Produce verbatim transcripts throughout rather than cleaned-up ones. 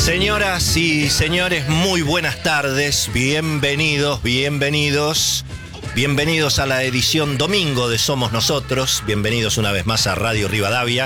Señoras y señores, muy buenas tardes, bienvenidos, bienvenidos, bienvenidos a la edición domingo de Somos Nosotros, bienvenidos una vez más a Radio Rivadavia.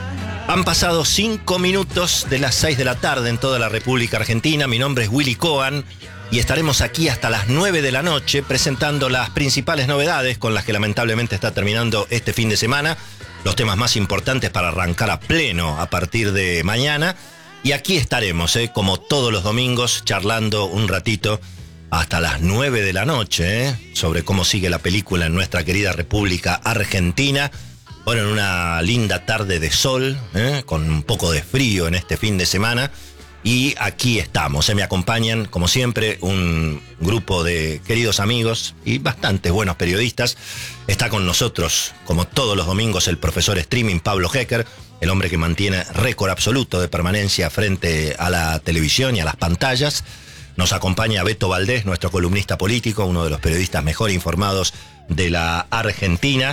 Han pasado cinco minutos de las seis de la tarde en toda la República Argentina. Mi nombre es Willy Cohen y estaremos aquí hasta las nueve de la noche presentando las principales novedades con las que lamentablemente está terminando este fin de semana, los temas más importantes para arrancar a pleno a partir de mañana. Y aquí estaremos, ¿eh? como todos los domingos, charlando un ratito hasta las nueve de la noche ¿eh? sobre cómo sigue la película en nuestra querida República Argentina. Bueno, en una linda tarde de sol, ¿eh? con un poco de frío en este fin de semana. Y aquí estamos, ¿eh? me acompañan, como siempre, un grupo de queridos amigos y bastantes buenos periodistas. Está con nosotros, como todos los domingos, el profesor streaming Pablo Hecker, el hombre que mantiene récord absoluto de permanencia frente a la televisión y a las pantallas. Nos acompaña Beto Valdés, nuestro columnista político, uno de los periodistas mejor informados de la Argentina.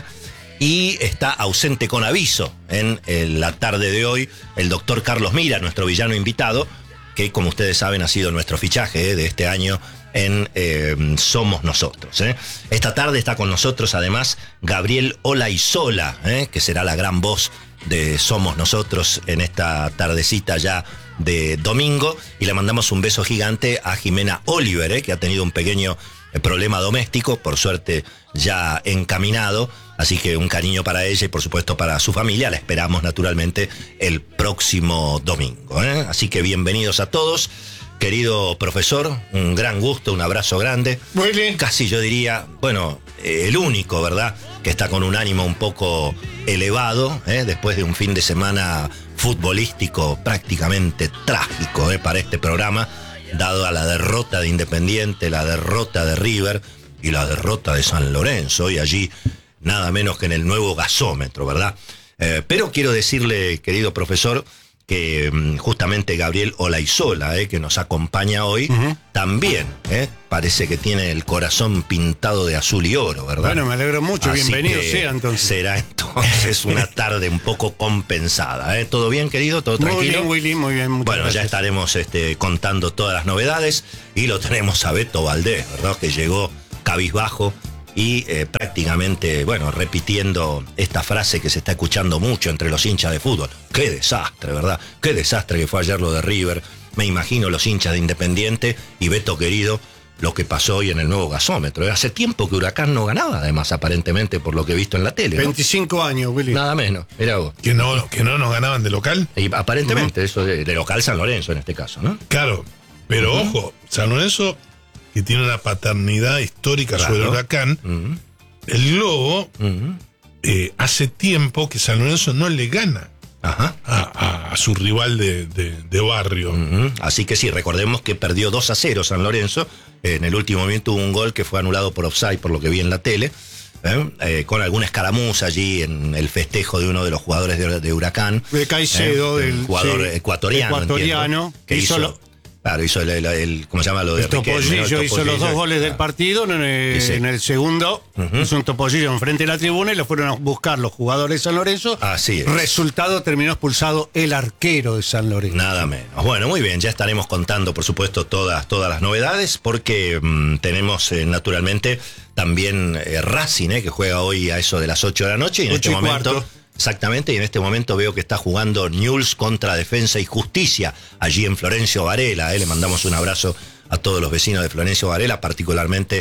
Y está ausente con aviso en la tarde de hoy el doctor Carlos Mira, nuestro villano invitado, que como ustedes saben ha sido nuestro fichaje eh, de este año en eh, Somos Nosotros. Eh. Esta tarde está con nosotros además Gabriel Olaizola, eh, que será la gran voz de Somos Nosotros en esta tardecita ya de domingo. Y le mandamos un beso gigante a Jimena Oliver, eh, que ha tenido un pequeño eh, problema doméstico, por suerte ya encaminado. Así que un cariño para ella y por supuesto para su familia. La esperamos naturalmente el próximo domingo, ¿eh? Así que bienvenidos a todos. Querido profesor, un gran gusto, un abrazo grande. Muy bien. Casi yo diría, bueno, el único, ¿verdad?, que está con un ánimo un poco elevado, ¿eh? después de un fin de semana futbolístico prácticamente trágico ¿eh? para este programa, dado a la derrota de Independiente, la derrota de River y la derrota de San Lorenzo. Y allí nada menos que en el nuevo gasómetro, ¿verdad? Eh, pero quiero decirle, querido profesor, que um, justamente Gabriel Olaizola, eh, que nos acompaña hoy, uh-huh. también eh, parece que tiene el corazón pintado de azul y oro, ¿verdad? Bueno, me alegro mucho, Así bienvenido que sea entonces. Será entonces una tarde un poco compensada, ¿eh? ¿Todo bien, querido? ¿Todo tranquilo? Muy bien, Willy, muy bien. Bueno, gracias. Ya estaremos este, contando todas las novedades y lo tenemos a Beto Valdés, ¿verdad? Que llegó cabizbajo y eh, prácticamente, bueno, repitiendo esta frase que se está escuchando mucho entre los hinchas de fútbol. Qué desastre, ¿verdad? Qué desastre que fue ayer lo de River. Me imagino los hinchas de Independiente y Beto querido, lo que pasó hoy en el nuevo gasómetro. Hace tiempo que Huracán no ganaba, además, aparentemente, por lo que he visto en la tele, ¿no? veinticinco años, Willy. Nada menos, mirá vos. Que no, que no nos ganaban de local. Y aparentemente, uh-huh. eso de, de local San Lorenzo en este caso, ¿no? Claro, pero uh-huh. ojo, San Lorenzo, que tiene una paternidad histórica claro. sobre Huracán, uh-huh. el Globo, uh-huh. eh, hace tiempo que San Lorenzo no le gana Ajá. A, a, a su rival de, de, de barrio. Uh-huh. Así que sí, recordemos que perdió dos a cero San Lorenzo. En el último momento hubo un gol que fue anulado por offside, por lo que vi en la tele, ¿eh? Eh, con alguna escaramuza allí en el festejo de uno de los jugadores de, de Huracán. De Caicedo, ¿eh? del jugador sí, ecuatoriano. Ecuatoriano. Entiendo, que hizo hizo... Lo... Claro, hizo el, el, el, ¿cómo se llama? Lo de el Topollillo, hizo los dos goles del partido. En el, sí, sí. en el segundo uh-huh. hizo un Topollillo enfrente de la tribuna y lo fueron a buscar los jugadores de San Lorenzo. Así es. Resultado, terminó expulsado el arquero de San Lorenzo. Nada menos. Bueno, muy bien, ya estaremos contando, por supuesto, todas, todas las novedades, porque mmm, tenemos, eh, naturalmente, también eh, Racing, eh, que juega hoy a eso de las ocho de la noche, y en este momento... Cuarto. Exactamente, y en este momento veo que está jugando Newell's contra Defensa y Justicia, allí en Florencio Varela. ¿eh? Le mandamos un abrazo a todos los vecinos de Florencio Varela, particularmente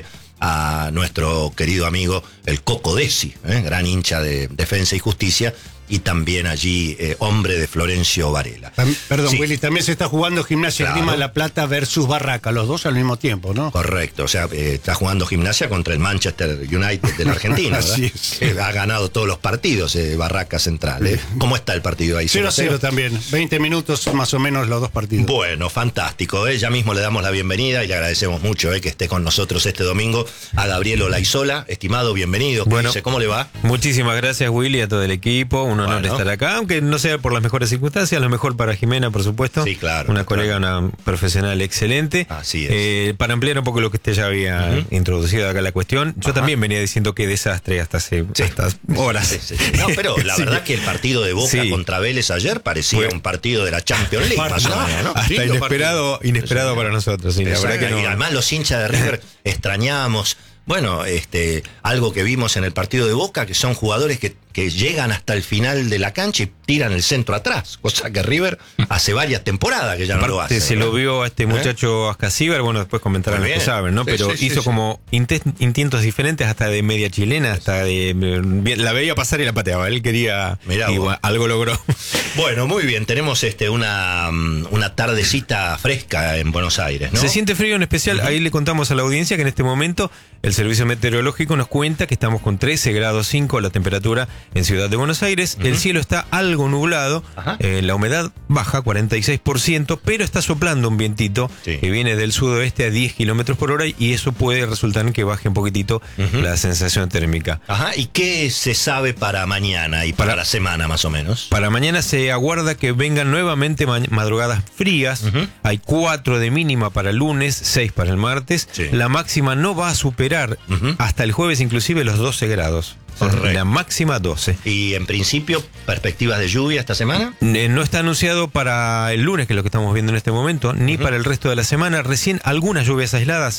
a nuestro querido amigo el Coco Desi, ¿eh? gran hincha de Defensa y Justicia, y también allí eh, hombre de Florencio Varela. Perdón, sí. Willy, también se está jugando Gimnasia claro. Grima de la Plata versus Barraca, los dos al mismo tiempo, ¿no? Correcto, o sea, eh, está jugando Gimnasia contra el Manchester United de la Argentina, ¿verdad? Así es. Que ha ganado todos los partidos, eh, Barraca Central. ¿eh? ¿Cómo está el partido ahí? cero a cero también, veinte minutos más o menos los dos partidos. Bueno, fantástico, ¿eh? Ya mismo le damos la bienvenida y le agradecemos mucho ¿eh? que esté con nosotros este domingo a Gabriel Olaizola. Estimado, bienvenido. Bueno, dice? ¿Cómo le va? Muchísimas gracias, Willy, a todo el equipo. un honor bueno. estar acá, aunque no sea por las mejores circunstancias, lo mejor para Jimena, por supuesto. Sí, claro. Una colega, claro. una profesional excelente. Así es. Eh, para ampliar un poco lo que usted ya había uh-huh. introducido acá la cuestión, yo Ajá. también venía diciendo qué desastre hasta hace sí. estas horas. Sí, sí, sí. No, pero la sí. verdad que el partido de Boca sí. contra Vélez ayer parecía Fue. un partido de la Champions League, más o menos, ¿no? Hasta Lindo inesperado, partido. inesperado sí. para nosotros. Sí, la verdad que no. Y además los hinchas de River extrañamos. Bueno, este, algo que vimos en el partido de Boca, que son jugadores que, que llegan hasta el final de la cancha y tiran el centro atrás, cosa que River hace varias temporadas que ya no lo hace. Se ¿verdad? lo vio a este muchacho ¿Eh? Ascasíbar, bueno, después comentarán los que saben, ¿no? Sí, Pero sí, hizo sí, como sí. intentos diferentes, hasta de media chilena, hasta de... La veía pasar y la pateaba, él quería... Mirá, y bueno, algo logró. Bueno, muy bien, tenemos este una, una tardecita fresca en Buenos Aires, ¿no? Se siente frío en especial, uh-huh. ahí le contamos a la audiencia que en este momento el Servicio Meteorológico nos cuenta que estamos con trece grados cinco la temperatura en Ciudad de Buenos Aires. Uh-huh. El cielo está algo nublado, eh, la humedad baja, cuarenta y seis por ciento, pero está soplando un vientito sí. que viene del sudoeste a diez kilómetros por hora y eso puede resultar en que baje un poquitito uh-huh. la sensación térmica. Ajá. ¿Y qué se sabe para mañana y para, para la semana más o menos? Para mañana se aguarda que vengan nuevamente ma- madrugadas frías. Uh-huh. Hay cuatro de mínima para el lunes, seis para el martes. Sí. La máxima no va a superar Uh-huh. hasta el jueves inclusive los doce grados. Correcto. La máxima doce. ¿Y en principio perspectivas de lluvia esta semana? Eh, no está anunciado para el lunes, que es lo que estamos viendo en este momento, ni uh-huh. para el resto de la semana. Recién algunas lluvias aisladas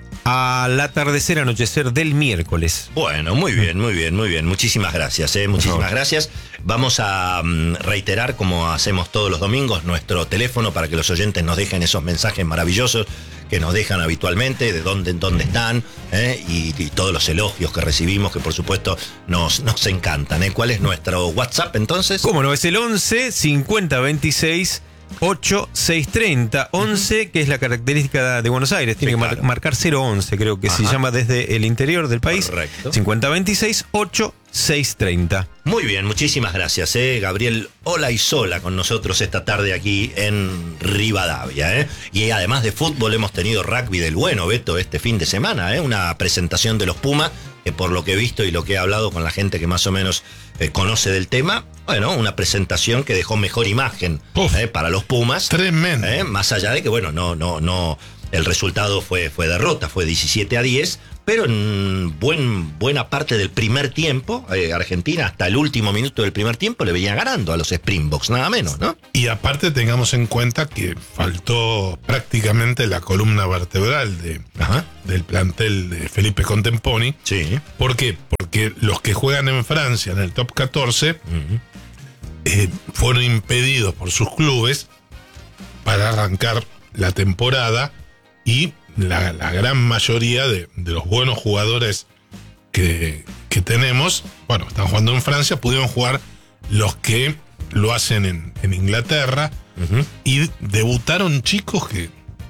al atardecer, anochecer del miércoles. Bueno, muy bien, muy bien, muy bien. Muchísimas gracias, eh, muchísimas gracias. Vamos a um, reiterar, como hacemos todos los domingos, nuestro teléfono para que los oyentes nos dejen esos mensajes maravillosos que nos dejan habitualmente, de dónde, dónde están, ¿eh? y, y todos los elogios que recibimos, que por supuesto nos, nos encantan. ¿eh? ¿Cuál es nuestro WhatsApp entonces? ¿Cómo no? Es el once cincuenta veintiséis ocho seis treinta, once, que es la característica de Buenos Aires, tiene sí, que mar- claro. marcar cero once, creo que Ajá. se llama desde el interior del país. Correcto. cincuenta veintiséis ocho seis treinta. Muy bien, muchísimas gracias, eh, Gabriel Olaizola con nosotros esta tarde aquí en Rivadavia. Eh. Y además de fútbol hemos tenido rugby del bueno, Beto, este fin de semana, eh, una presentación de los Pumas, que por lo que he visto y lo que he hablado con la gente que más o menos eh, conoce del tema, bueno, una presentación que dejó mejor imagen eh, para los Pumas. Tremendo. Eh, más allá de que, bueno, no, no, no, el resultado fue, fue derrota, fue diecisiete a diez, pero en buen, buena parte del primer tiempo, eh, Argentina hasta el último minuto del primer tiempo le venía ganando a los Springboks, nada menos, ¿no? Y aparte tengamos en cuenta que faltó prácticamente la columna vertebral de, Ajá. del plantel de Felipe Contemponi. Sí. ¿Por qué? Porque los que juegan en Francia en el top catorce uh-huh. eh, fueron impedidos por sus clubes para arrancar la temporada y La, la gran mayoría de, de los buenos jugadores que, que tenemos, bueno, están jugando en Francia, pudieron jugar los que lo hacen en, en Inglaterra uh-huh. y debutaron chicos que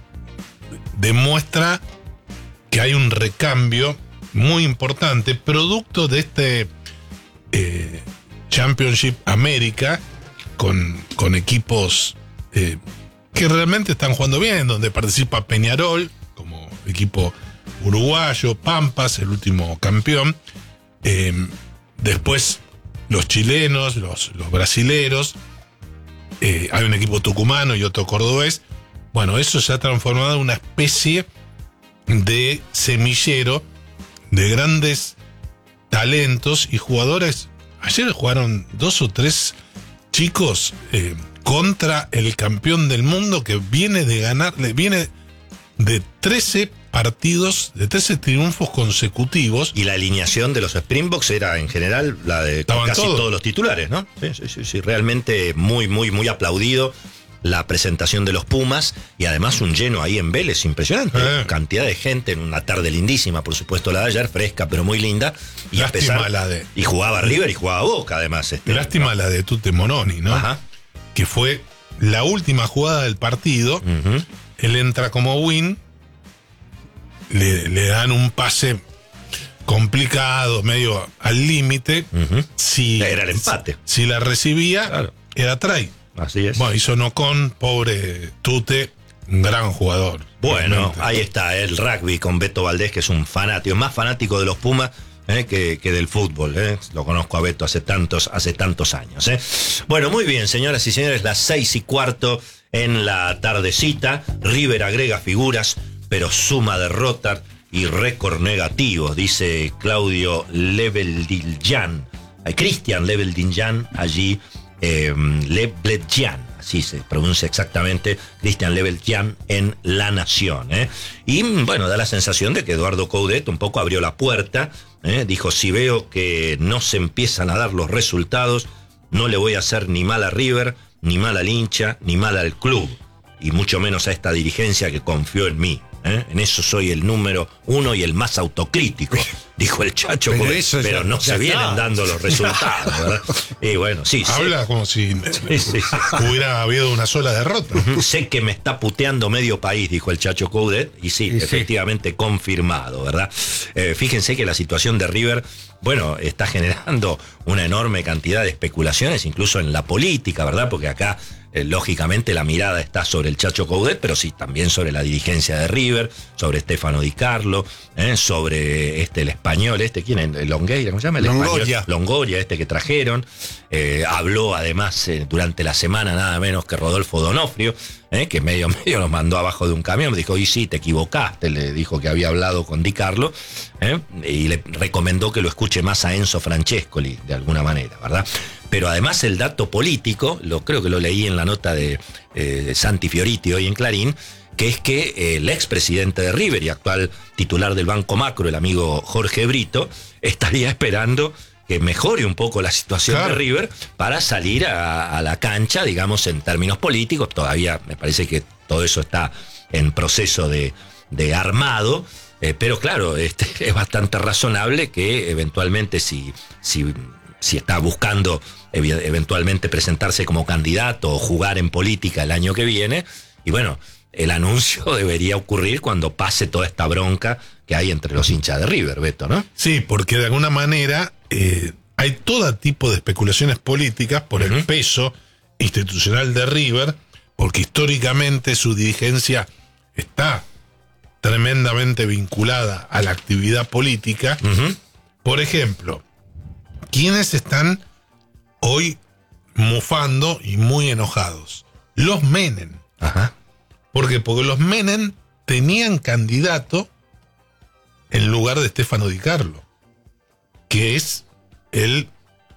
demuestra que hay un recambio muy importante, producto de este eh, Championship América con, con equipos eh, que realmente están jugando bien, donde participa Peñarol como equipo uruguayo, Pampas, el último campeón. Eh, después los chilenos, los, los brasileros. Eh, hay un equipo tucumano y otro cordobés. Bueno, eso se ha transformado en una especie de semillero de grandes talentos y jugadores. Ayer jugaron dos o tres chicos eh, contra el campeón del mundo que viene de ganar, viene de trece partidos, de trece triunfos consecutivos. Y la alineación de los Springboks era en general la de Estaban casi todos. todos los titulares, ¿no? Sí, sí, sí, sí, realmente muy, muy, muy aplaudido la presentación de los Pumas y además un lleno ahí en Vélez impresionante. Eh. Cantidad de gente en una tarde lindísima, por supuesto la de ayer, fresca pero muy linda. Y Lástima a pesar, la de... Y jugaba River y jugaba Boca además. Este, Lástima ¿no? la de Tute Moroni, ¿no? Ajá. Que fue la última jugada del partido. Uh-huh. Él entra como win. Le, le dan un pase complicado, medio al límite. Uh-huh. Si, era el empate. Si, si la recibía, claro. Era try. Así es. Bueno, hizo Nocón, pobre Tute, un gran jugador. Bueno, realmente. Ahí está el rugby con Beto Valdés, que es un fanático, más fanático de los Pumas eh, que, que del fútbol. Eh. Lo conozco a Beto hace tantos, hace tantos años. Eh. Bueno, muy bien, señoras y señores, las seis y cuarto en la tardecita. River agrega figuras, pero suma derrotas y récord negativos, dice Claudio Leveldiljan. Eh, Cristian Leveldiljan, allí eh, Lebledjan. Así se pronuncia exactamente, Cristian Leveldjan en La Nación. ¿eh? Y bueno, da la sensación de que Eduardo Coudet un poco abrió la puerta, ¿eh? Dijo, si veo que no se empiezan a dar los resultados, no le voy a hacer ni mal a River, ni mal al hincha, ni mal al club, y mucho menos a esta dirigencia que confió en mí. ¿Eh? En eso soy el número uno y el más autocrítico, dijo el Chacho, pero, porque, eso pero no se está. Vienen dando los resultados, ¿verdad? Y bueno, sí, habla sé. Como si sí, sí, sí. hubiera habido una sola derrota. Sé que me está puteando medio país, dijo el Chacho Coudet, y sí, sí efectivamente sí. confirmado, ¿verdad? Eh, fíjense que la situación de River, bueno, está generando una enorme cantidad de especulaciones, incluso en la política, ¿verdad? Porque acá Eh, lógicamente la mirada está sobre el Chacho Coudet, pero sí también sobre la dirigencia de River, sobre Stefano Di Carlo, eh, sobre este el español, este, ¿quién es? El Longueira, ¿cómo se llama? El Longoria. Español, Longoria, este que trajeron. Eh, habló además eh, durante la semana nada menos que Rodolfo D'Onofrio, eh, que medio medio los mandó abajo de un camión, me dijo, y sí, te equivocaste, le dijo que había hablado con Di Carlo, eh, y le recomendó que lo escuche más a Enzo Francescoli, de alguna manera, ¿verdad? Pero además el dato político, lo creo que lo leí en la nota de, eh, de Santi Fioriti hoy en Clarín, que es que eh, el expresidente de River y actual titular del Banco Macro, el amigo Jorge Brito, estaría esperando que mejore un poco la situación claro. de River para salir a, a la cancha, digamos, en términos políticos. Todavía me parece que todo eso está en proceso de, de armado, eh, pero claro, este, es bastante razonable que eventualmente si... si si está buscando eventualmente presentarse como candidato o jugar en política el año que viene, y bueno, el anuncio debería ocurrir cuando pase toda esta bronca que hay entre los hinchas de River, Beto, ¿no? Sí, porque de alguna manera eh, hay todo tipo de especulaciones políticas por uh-huh. el peso institucional de River, porque históricamente su dirigencia está tremendamente vinculada a la actividad política. Uh-huh. Por ejemplo, ¿quiénes están hoy mufando y muy enojados? Los Menem. Ajá. ¿Por qué? Porque los Menem tenían candidato en lugar de Stefano Di Carlo, que es el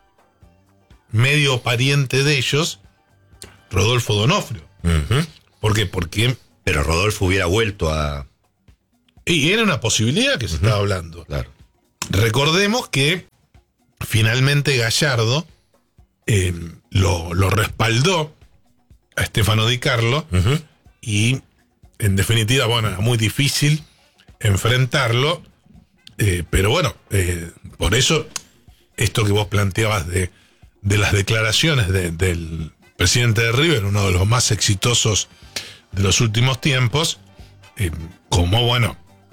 medio pariente de ellos, Rodolfo D'Onofrio. Uh-huh. ¿Por qué? Porque... Pero Rodolfo hubiera vuelto a... Y era una posibilidad que se uh-huh. estaba hablando. Claro. Recordemos que finalmente Gallardo eh, lo, lo respaldó a Stefano Di Carlo uh-huh. y en definitiva, bueno, era muy difícil enfrentarlo, eh, pero bueno, eh, por eso esto que vos planteabas de, de las declaraciones de, del presidente de River, uno de los más exitosos de los últimos tiempos, eh, como bueno,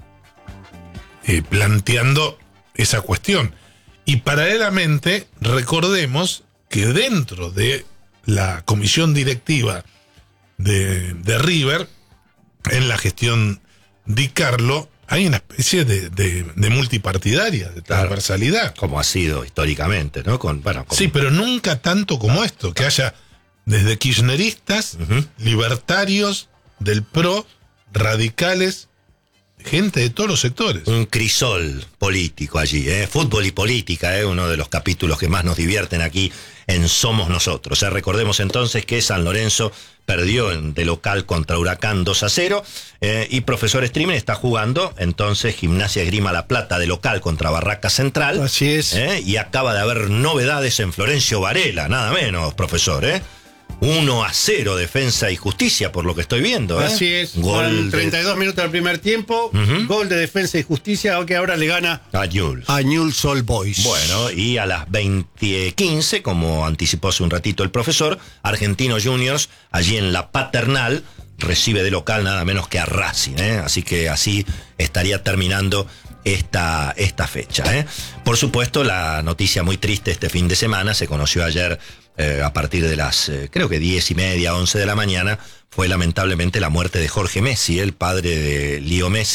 eh, planteando esa cuestión. Y paralelamente, recordemos que dentro de la comisión directiva de, de River, en la gestión Di Carlo, hay una especie de, de, de multipartidaria, de transversalidad. Claro, como ha sido históricamente, ¿no? Con, bueno, como... Sí, pero nunca tanto como esto, que haya desde kirchneristas, uh-huh. libertarios, del P R O, radicales, gente de todos los sectores. Un crisol político allí, ¿eh? Fútbol y política, ¿eh? Uno de los capítulos que más nos divierten aquí en Somos Nosotros. ¿eh? Recordemos entonces que San Lorenzo perdió en, de local contra Huracán dos a cero, eh, y Profesor Streamer está jugando entonces Gimnasia Esgrima La Plata de local contra Barraca Central. Así es. ¿eh? Y acaba de haber novedades en Florencio Varela, nada menos, profesor, ¿eh? uno a cero Defensa y Justicia, por lo que estoy viendo. ¿eh? Así es. Gol treinta y dos de... minutos del primer tiempo. Uh-huh. Gol de Defensa y Justicia, que ahora le gana a Newell's. A Newell's Old Boys. Bueno, y a las veinte quince, como anticipó hace un ratito el profesor, Argentinos Juniors, allí en la Paternal, recibe de local nada menos que a Racing. ¿eh? Así que así estaría terminando esta, esta fecha. ¿eh? Por supuesto, la noticia muy triste este fin de semana se conoció ayer. Eh, a partir de las, eh, creo que diez y media, once de la mañana, fue lamentablemente la muerte de Jorge Messi, el padre de Leo Messi,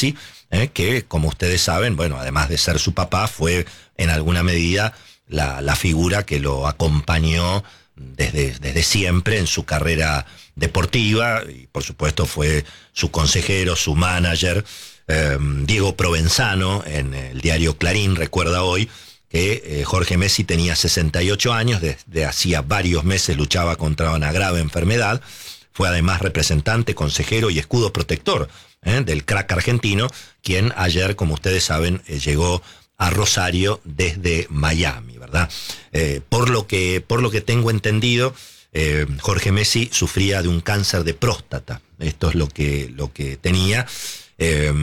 ¿eh? Que, como ustedes saben, bueno, además de ser su papá, fue en alguna medida la, la figura que lo acompañó desde, desde siempre en su carrera deportiva, y por supuesto fue su consejero, su manager. eh, Diego Provenzano, en el diario Clarín, recuerda hoy que eh, Jorge Messi tenía sesenta y ocho años, desde hacía varios meses luchaba contra una grave enfermedad, fue además representante, consejero y escudo protector eh, del crack argentino, quien ayer, como ustedes saben, eh, llegó a Rosario desde Miami, ¿verdad? Eh, por lo que, por lo que tengo entendido, eh, Jorge Messi sufría de un cáncer de próstata. Esto es lo que, lo que tenía. Eh,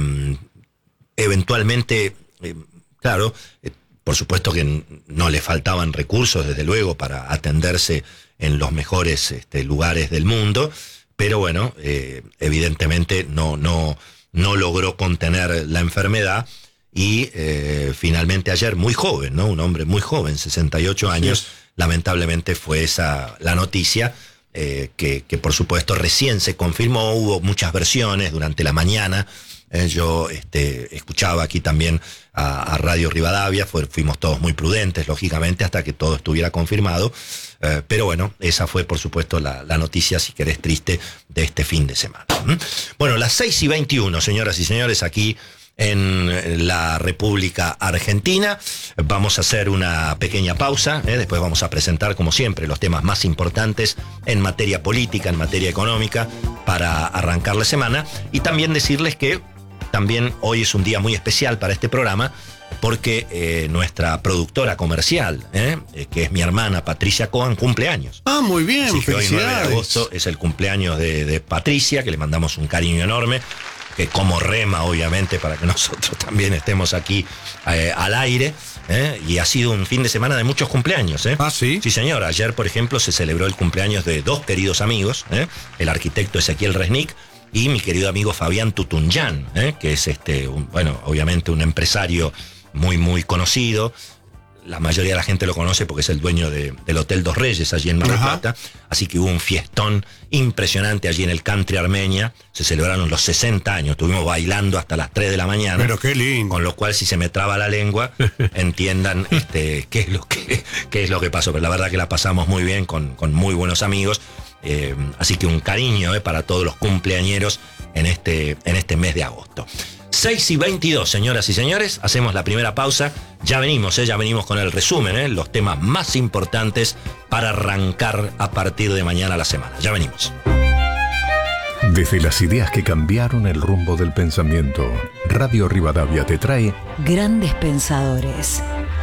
eventualmente, eh, claro, eh, por supuesto que no le faltaban recursos, desde luego, para atenderse en los mejores este, lugares del mundo, pero bueno, eh, evidentemente no, no, no logró contener la enfermedad. Y eh, finalmente ayer, muy joven, ¿no? Un hombre muy joven, sesenta y ocho años, sí. Lamentablemente fue esa la noticia, eh, que, que por supuesto recién se confirmó. Hubo muchas versiones durante la mañana. Eh, yo este, escuchaba aquí también a, a Radio Rivadavia, fue, fuimos todos muy prudentes, lógicamente, hasta que todo estuviera confirmado. Eh, pero bueno, esa fue por supuesto la, la noticia, si querés, triste de este fin de semana. ¿Mm? Bueno, las seis y veintiuno, señoras y señores, aquí en la República Argentina. Vamos a hacer una pequeña pausa, ¿eh? Después vamos a presentar, como siempre, los temas más importantes en materia política, en materia económica, para arrancar la semana. Y también decirles que también hoy es un día muy especial para este programa, porque eh, nuestra productora comercial, ¿eh? Eh, que es mi hermana Patricia Cohen, cumple años. Ah, muy bien, así que hoy, nueve de felicidades. agosto, es el cumpleaños de, de Patricia, que le mandamos un cariño enorme, que como rema, obviamente, para que nosotros también estemos aquí eh, al aire. ¿eh? Y ha sido un fin de semana de muchos cumpleaños. ¿eh? Ah, ¿sí? Sí, señor. Ayer, por ejemplo, se celebró el cumpleaños de dos queridos amigos, ¿eh? el arquitecto Ezequiel Resnick y mi querido amigo Fabián Tutunyan, ¿eh? que es, este, un, bueno, obviamente un empresario muy, muy conocido. La mayoría de la gente lo conoce porque es el dueño de, del Hotel Dos Reyes allí en Mar del Plata. Así que hubo un fiestón impresionante allí en el Country Armenia. Se celebraron los sesenta años. Estuvimos bailando hasta las tres de la mañana. Pero qué lindo. Con lo cual, si se me traba la lengua, entiendan este, qué, es lo que, qué es lo que pasó. Pero la verdad que la pasamos muy bien con, con muy buenos amigos. Eh, así que un cariño eh, para todos los cumpleañeros en este, en este mes de agosto. seis y veintidós, señoras y señores, hacemos la primera pausa. Ya venimos, eh, ya venimos con el resumen, eh, los temas más importantes para arrancar a partir de mañana la semana. Ya venimos. Desde las ideas que cambiaron el rumbo del pensamiento, Radio Rivadavia te trae Grandes Pensadores.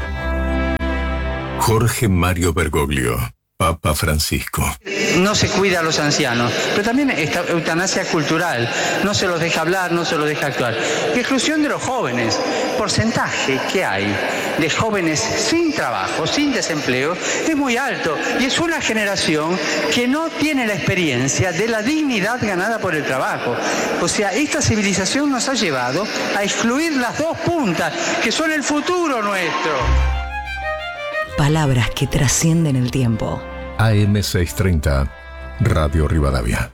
Jorge Mario Bergoglio, Papa Francisco. No se cuida a los ancianos, pero también esta eutanasia cultural, no se los deja hablar, no se los deja actuar. Exclusión de los jóvenes, porcentaje que hay de jóvenes sin trabajo, sin desempleo, es muy alto y es una generación que no tiene la experiencia de la dignidad ganada por el trabajo. O sea, esta civilización nos ha llevado a excluir las dos puntas, que son el futuro nuestro. Palabras que trascienden el tiempo. A M seiscientos treinta, Radio Rivadavia.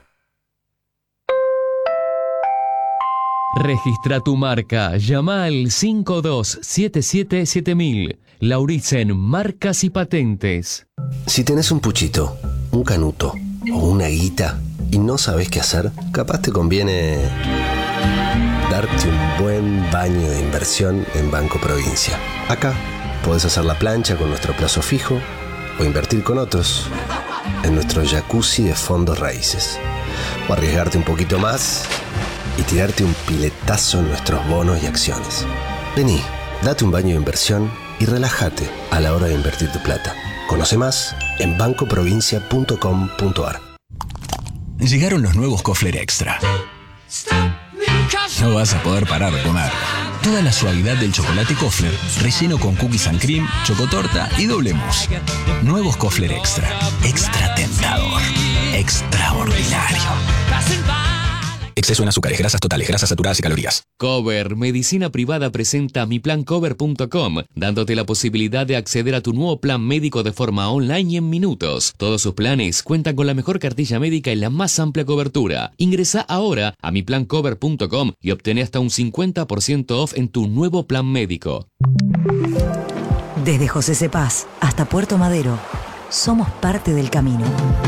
Registra tu marca. Llama al cinco dos siete siete siete mil. Lauritzen Marcas y Patentes. Si tenés un puchito, un canuto o una guita y no sabés qué hacer, capaz te conviene darte un buen baño de inversión en Banco Provincia. Acá podés hacer la plancha con nuestro plazo fijo o invertir con otros en nuestro jacuzzi de fondos raíces. O arriesgarte un poquito más y tirarte un piletazo en nuestros bonos y acciones. Vení, date un baño de inversión y relájate a la hora de invertir tu plata. Conoce más en banco provincia punto com punto ar. Llegaron los nuevos Kofler Extra. No vas a poder parar de comer. Toda la suavidad del chocolate Kofler, relleno con cookies and cream, chocotorta y doble mousse. Nuevos Kofler Extra. Extra tentador. Extraordinario. Exceso en azúcares, grasas totales, grasas saturadas y calorías. Cover Medicina Privada presenta mi plan cover punto com, dándote la posibilidad de acceder a tu nuevo plan médico de forma online y en minutos. Todos sus planes cuentan con la mejor cartilla médica y la más amplia cobertura. Ingresa ahora a mi plan cover punto com y obtén hasta un cincuenta por ciento off en tu nuevo plan médico. Desde José Cepaz hasta Puerto Madero, somos parte del camino.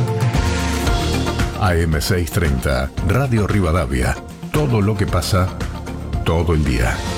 A M seiscientos treinta, Radio Rivadavia. Todo lo que pasa, todo el día.